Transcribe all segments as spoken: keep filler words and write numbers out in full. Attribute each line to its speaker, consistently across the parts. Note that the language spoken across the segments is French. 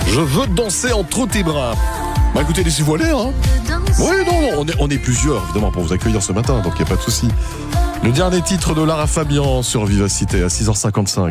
Speaker 1: Je veux danser entre tes bras. Bah écoutez, laissez-vous aller, hein. Oui, non, non, on est, on est plusieurs, évidemment, pour vous accueillir ce matin, donc il n'y a pas de souci. Le dernier titre de Lara Fabian sur Vivacité à six heures cinquante-cinq.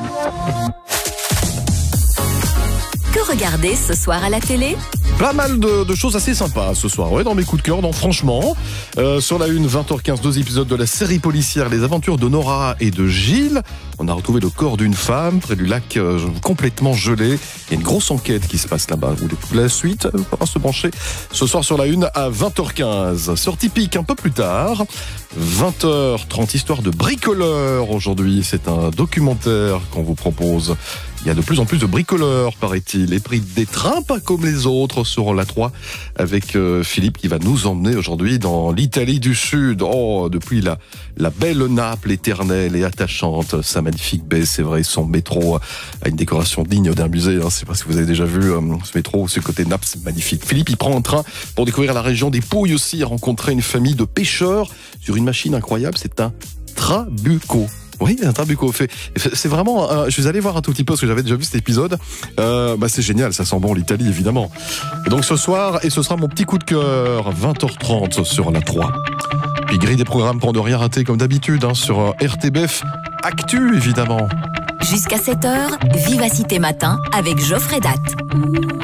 Speaker 2: Que regarder ce soir à la télé ?
Speaker 1: Pas mal de, de choses assez sympas ce soir, ouais, dans mes coups de cœur, donc franchement. Euh, sur la une, vingt heures quinze, deux épisodes de la série policière Les Aventures de Nora et de Gilles. On a retrouvé le corps d'une femme près du lac euh, complètement gelé. Il y a une grosse enquête qui se passe là-bas. Vous voulez la suite ? On va se brancher ce soir sur la une à vingt heures quinze. Sur Typique un peu plus tard, vingt heures trente, histoire de bricoleurs aujourd'hui. C'est un documentaire qu'on vous propose. Il y a de plus en plus de bricoleurs, paraît-il. Les prix des trains, pas comme les autres, sur l'A trois, avec euh, Philippe qui va nous emmener aujourd'hui dans l'Italie du Sud. Oh, depuis la, la belle Naples éternelle et attachante, sa magnifique baie, c'est vrai, son métro a une décoration digne d'un musée. Hein. Je sais pas si vous avez déjà vu euh, ce métro, ce côté Naples, c'est magnifique. Philippe, il prend un train pour découvrir la région des Pouilles aussi, rencontrer une famille de pêcheurs sur une machine incroyable. C'est un trabuco. Oui, un trabuco fait. C'est vraiment. Euh, je suis allé voir un tout petit peu parce que j'avais déjà vu cet épisode. Euh, bah c'est génial, ça sent bon l'Italie évidemment. Et donc ce soir, et ce sera mon petit coup de cœur, vingt heures trente sur la trois. Puis grille des programmes pour ne rien rater comme d'habitude hein, sur R T B F Actu évidemment.
Speaker 2: Jusqu'à sept heures, Vivacité Matin avec Geoffrey Datt.